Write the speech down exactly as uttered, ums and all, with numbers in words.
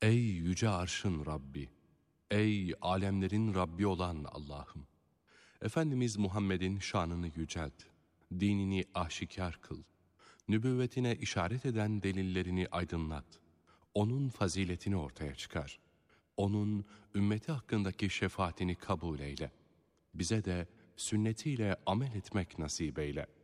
Ey yüce arşın Rabbi! Ey alemlerin Rabbi olan Allah'ım! Efendimiz Muhammed'in şanını yücelt, dinini aşikar kıl, nübüvvetine işaret eden delillerini aydınlat, onun faziletini ortaya çıkar, onun ümmeti hakkındaki şefaatini kabul eyle, bize de sünnetiyle amel etmek nasip eyle.